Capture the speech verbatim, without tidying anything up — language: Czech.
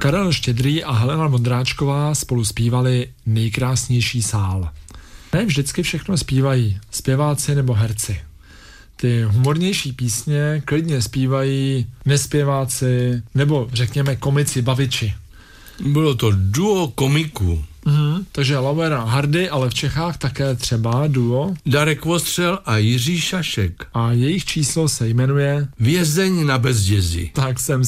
Karel Štědrý a Helena Vondráčková spolu zpívali Nejkrásnější sál. Ne vždycky všechno zpívají zpěváci nebo herci. Ty humornější písně klidně zpívají nespěváci nebo řekněme komici, baviči. Bylo to duo komiků. Mhm, takže Lauer a Hardy, ale v Čechách také třeba duo. Darek Vostřel a Jiří Šašek. A jejich číslo se jmenuje Vězeň na Bezdězi. Tak jsem